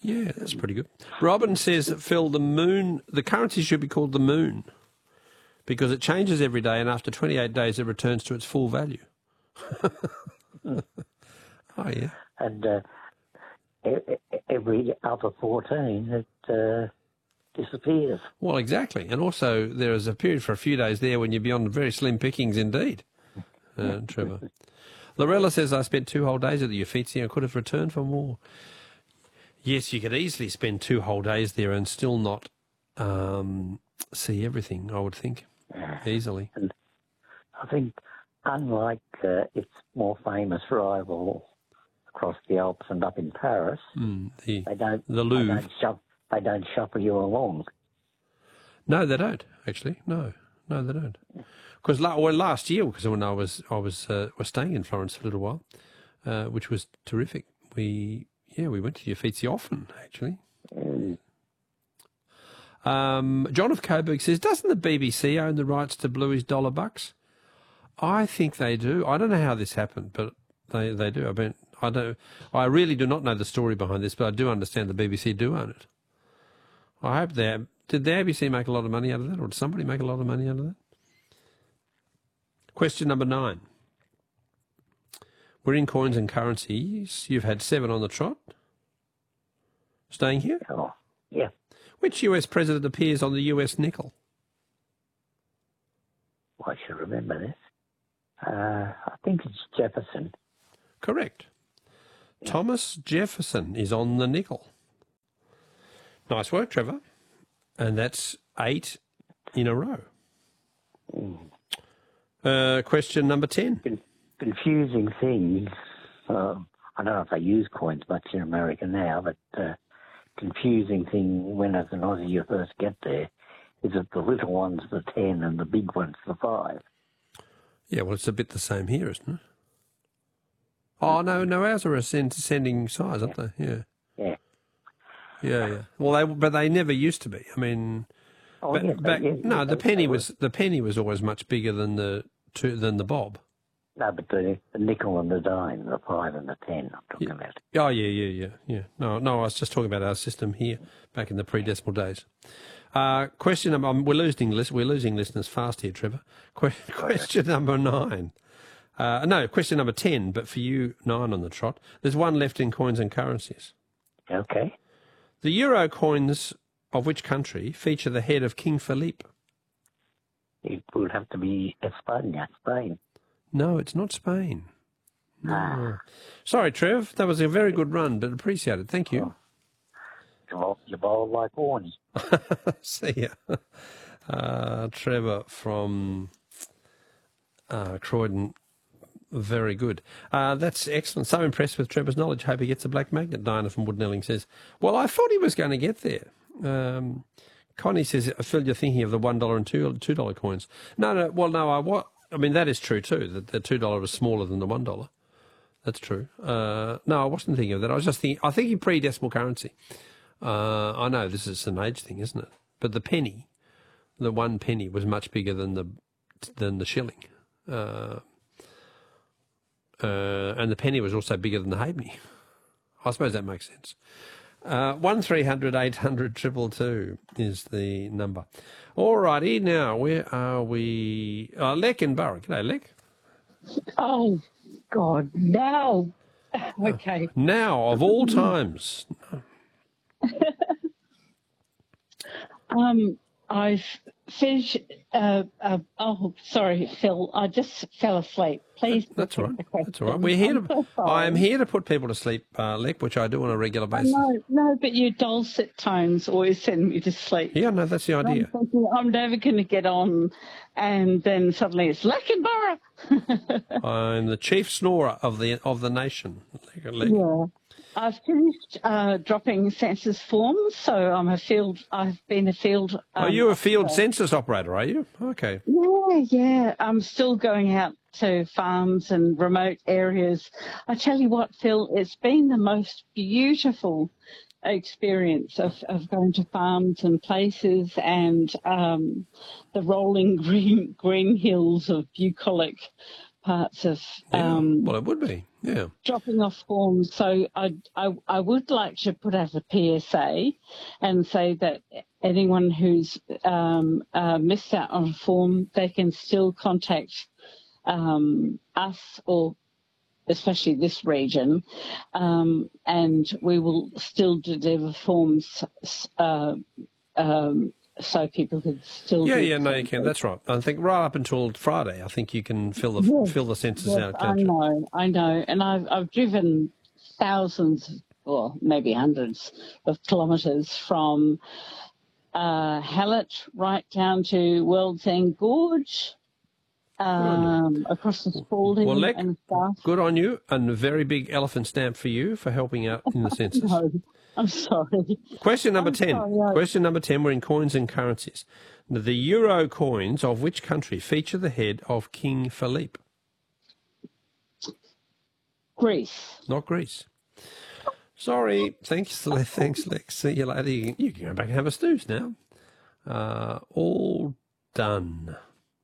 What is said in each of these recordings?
Yeah, that's pretty good. Robin says that, Phil, the currency should be called the moon because it changes every day and after 28 days it returns to its full value. Oh, yeah. And every other 14 it disappears. Well, exactly. And also there is a period for a few days there when you're beyond very slim pickings indeed, Trevor. Lorella says, I spent 2 whole days at the Uffizi and could have returned for more. Yes, you could easily spend 2 whole days there and still not see everything, I would think, easily. And I think, unlike its more famous rival across the Alps and up in Paris, the Louvre. They don't shuffle you along. No, they don't, actually. No, they don't. Because last year, because when I was staying in Florence for a little while, which was terrific. We went to the Uffizi often, actually. John of Coburg says, doesn't the BBC own the rights to Bluey's Dollar Bucks? I think they do. I don't know how this happened, but they do. I mean, I really do not know the story behind this, but I do understand the BBC do own it. I hope did the ABC make a lot of money out of that, or did somebody make a lot of money out of that? Question number 9. We're in coins and currencies. You've had 7 on the trot. Staying here? Oh, yeah. Which US president appears on the US nickel? I should remember this. I think it's Jefferson. Correct. Yeah. Thomas Jefferson is on the nickel. Nice work, Trevor. And that's 8 in a row. Question number 10. Confusing things. I don't know if they use coins much in America now, but confusing thing when as an Aussie you first get there is that the little one's the 10 and the big one's the 5. Yeah, well, it's a bit the same here, isn't it? Oh, no, ours are ascending size, aren't they? Yeah. Yeah. Yeah. Well, but they never used to be. I mean, the penny was always much bigger than the bob. No, but the nickel and the dime, the 5 and the 10, I'm talking about. Oh, yeah. No, I was just talking about our system here back in the pre-decimal days. Question number, we're losing listeners fast here, Trevor. Question number 9. Question number 10, but for you, 9 on the trot. There's 1 left in coins and currencies. Okay. The euro coins of which country feature the head of King Philippe? It would have to be Spain. No, it's not Spain. No. Sorry, Trev. That was a very good run, but appreciate it. Thank you. You bowled like Warney. See ya. Trevor from Croydon. Very good. That's excellent. So impressed with Trevor's knowledge. Hope he gets a black magnet. Diana from Woodnelling says, well, I thought he was going to get there. Connie says, Phil, you're thinking of the $1 and $2 coins. No. Well, no, I mean, that is true too, that the $2 was smaller than the $1. That's true. No, I wasn't thinking of that. I was just thinking pre-decimal currency. I know this is an age thing, isn't it? But the penny, the 1 penny was much bigger than the shilling. And the penny was also bigger than the halfpenny. I suppose that makes sense. 1300 800 222 is the number. All righty, now where are we? Lek in Borough. G'day, Lek. Oh, God, now. Okay. Now, of all times. I've finished. Sorry, Phil. I just fell asleep. Please. That's all right. That's all right. We're here I am here to put people to sleep, Lek, which I do on a regular basis. No, but your dulcet tones always send me to sleep. Yeah, no, that's the idea. I'm never going to get on, and then suddenly it's Leckenborough. I'm the chief snorer of the nation. Lek. Yeah. I've finished dropping census forms, so I've been a field. Are you a field census operator, are you? Okay. Yeah. I'm still going out to farms and remote areas. I tell you what, Phil, it's been the most beautiful experience of going to farms and places and the rolling green hills of bucolic parts of. Well, it would be. Yeah. dropping off forms. So I would like to put out a PSA and say that anyone who's missed out on a form, they can still contact us, or especially this region, and we will still deliver forms so people could still Yeah, do yeah, no, you things. can. That's right. I think right up until Friday, I think you can fill the census Yes, out, can't you? I know, and I've driven thousands, or maybe hundreds of kilometres from Hallett right down to World's End Gorge, across the Spalding Well, Lek, and stuff. good on you, and a very big elephant stamp for you for helping out in the census. No, I'm sorry. Question number 10. sorry, Question number 10, we're in coins and currencies. Now, the euro coins of which country feature the head of King Philippe? Greece. Not Greece. Sorry. Thanks, Lex. See you later. You can go back and have a snooze now. All done.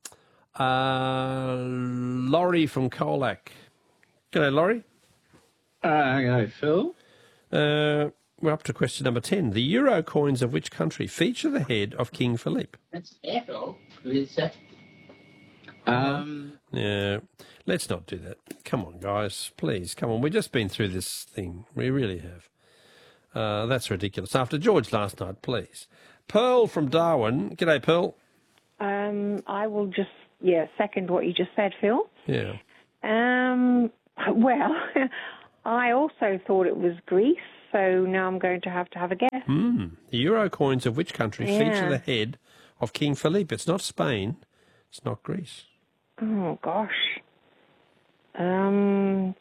Laurie from Colac. G'day, Laurie. G'day, Phil. We're up to question number 10. The euro coins of which country feature the head of King Philippe? That's Phil. Who is that? Yeah, let's not do that. Come on, guys. Please, come on. We've just been through this thing. We really have. That's ridiculous. After George last night, please. Pearl from Darwin. G'day, Pearl. I will just, second what you just said, Phil. Yeah. Well, I also thought it was Greece, so now I'm going to have a guess. The euro coins of which country feature the head of King Philippe? It's not Spain. It's not Greece. Oh, gosh. No,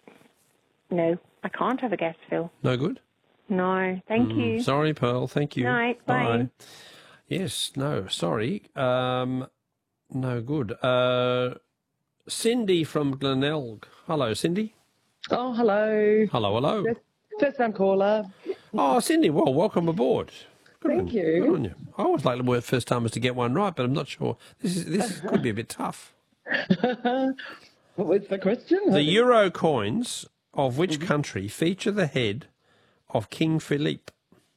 I can't have a guess, Phil. No good? No, thank you. Sorry, Pearl. Thank you. Night, bye. Yes, no, sorry. No good. Cindy from Glenelg. Hello, Cindy. Oh, hello. Hello. First time caller. Oh, Cindy, well, welcome aboard. Thank you. Good on you. I always like the word first timers to get one right, but I'm not sure. This could be a bit tough. What was the question? The euro coins of which country feature the head of King Philippe?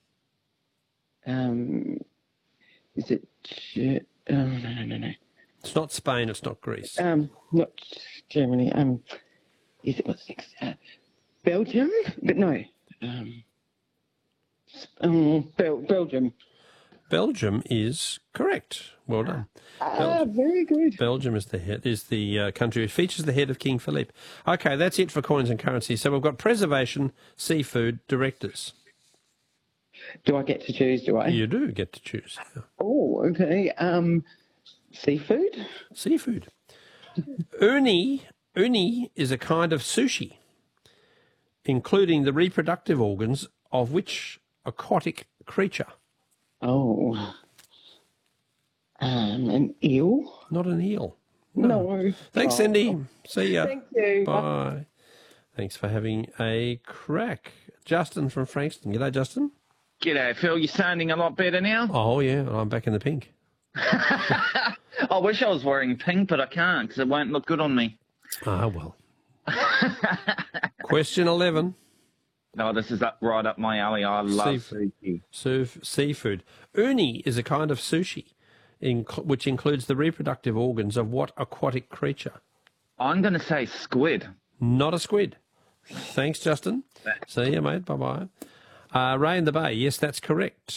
Is it? No. It's not Spain. It's not Greece. Not Germany. Is it what's next? Belgium? But no. Belgium. Belgium is correct. Well done. Very good. Belgium is the country which features the head of King Philippe. Okay, that's it for coins and currency. So we've got preservation, seafood, directors. Do I get to choose? Do I? You do get to choose. Yeah. Oh, okay. Seafood. Seafood. Uni is a kind of sushi, including the reproductive organs of which aquatic creature? Oh. An eel? Not an eel. No. Thanks, Cindy. See ya. Thank you. Bye. Thanks for having a crack. Justin from Frankston. G'day, Justin. G'day, Phil. You're sounding a lot better now. Oh, yeah, I'm back in the pink. I wish I was wearing pink, but I can't because it won't look good on me. Ah, well. Question 11. No, this is right up my alley. I love Seafood. Uni is a kind of sushi, which includes the reproductive organs of what aquatic creature? I'm going to say squid. Not a squid. Thanks, Justin. See you, mate. Bye-bye. Ray in the Bay. Yes, that's correct.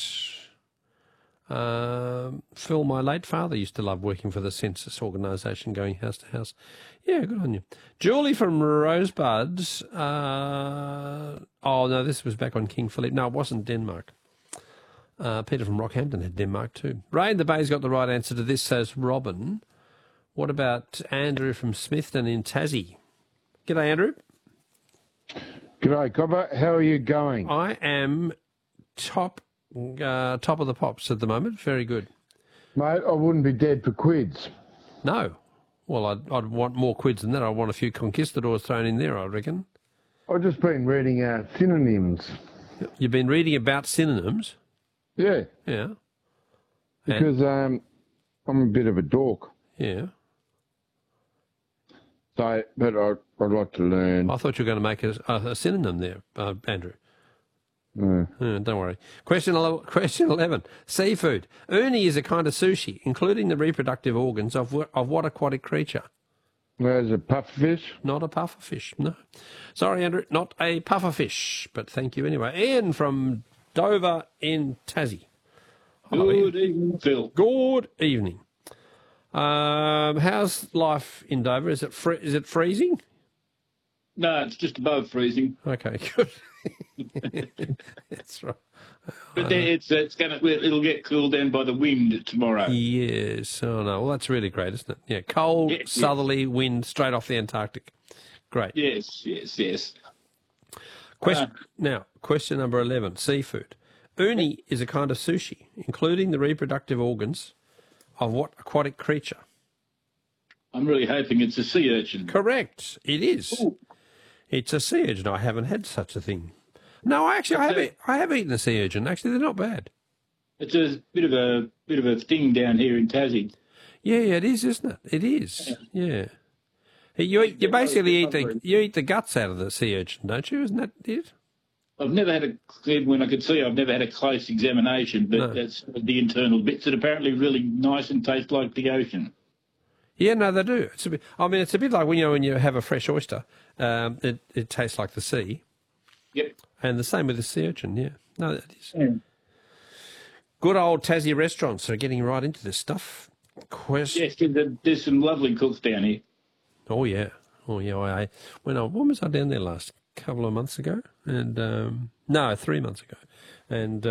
Phil, my late father used to love working for the census organisation, going house to house. Yeah, good on you. Julie from Rosebuds. Oh, no, this was back on King Philippe. No, it wasn't Denmark. Peter from Rockhampton had Denmark too. Ray in the Bay's got the right answer to this, says Robin. What about Andrew from Smithton in Tassie? G'day, Andrew. G'day, Cobber. How are you going? I am top of the pops at the moment. Very good. Mate, I wouldn't be dead for quids. No. Well, I'd want more quids than that. I want a few conquistadors thrown in there, I reckon. I've just been reading synonyms. You've been reading about synonyms? Yeah. Yeah. Because I'm a bit of a dork. Yeah. So, but I'd like to learn. I thought you were going to make a synonym there, Andrew. Mm. Don't worry. Question 11. Seafood. Uni is a kind of sushi, including the reproductive organs of what aquatic creature? There's a pufferfish. Not a pufferfish, no. Sorry, Andrew, not a pufferfish, but thank you anyway. Ian from Dover in Tassie. Hello, Ian. Good evening, Phil. Good evening. How's life in Dover? Is it freezing? No, it's just above freezing. Okay, good. That's right. But it'll get cooled down by the wind tomorrow. Yes. Oh no. Well, that's really great, isn't it? Yeah. Cold, southerly wind straight off the Antarctic. Great. Yes. Question number 11. Seafood. Uni is a kind of sushi, including the reproductive organs of what aquatic creature? I'm really hoping it's a sea urchin. Correct. It is. Ooh. It's a sea urchin. I haven't had such a thing. No, I have eaten a sea urchin. Actually, they're not bad. It's a bit of a thing down here in Tassie. Yeah, it is, isn't it? It is. Yeah. You basically eat the guts out of the sea urchin, don't you? Isn't that it? I've never had when I could see, I've never had a close examination, but that's the internal bits that apparently really nice and taste like the ocean. Yeah, no, they do. It's a bit like when you have a fresh oyster. It tastes like the sea. Yep. And the same with the sea urchin. Yeah. No, that is. Yeah. Good old Tassie restaurants are getting right into this stuff. Yes, there's some lovely cooks down here. Oh yeah. When was I down there last? Couple of months ago, and 3 months ago, and